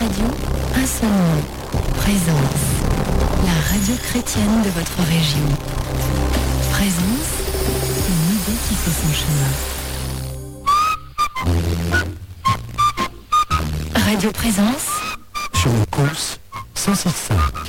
radio, un seul mot. Présence. La radio chrétienne de votre région. Présence, une idée qui fait son chemin. Radio Présence. Sur le Cous 106.5.